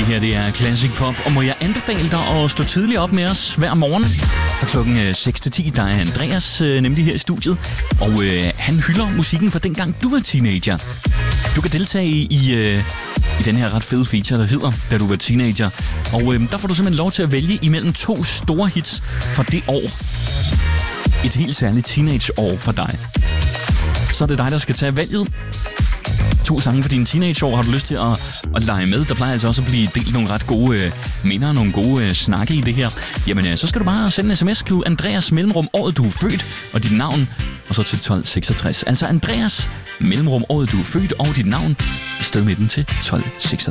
her det er Classic Pop, og må jeg anbefale dig at stå tidligt op med os hver morgen fra klokken 6 til 10. Der er Andreas nemlig her i studiet, og han hylder musikken fra dengang du var teenager. Du kan deltage i den her ret fede feature, der hedder Da du var teenager, og der får du simpelthen lov til at vælge imellem 2 store hits fra det år. Et helt særligt teenageår for dig. Så er det dig, der skal tage valget. 2 sange for dine teenageår. Har du lyst til at lege med? Der plejer altså også at blive delt nogle ret gode minder, nogle gode snakke i det her. Jamen, så skal du bare sende en sms, skriv Andreas mellemrum året du er født, og dit navn, og så til 1266. Altså Andreas mellemrum året du er født, og dit navn, sted med den til 1266.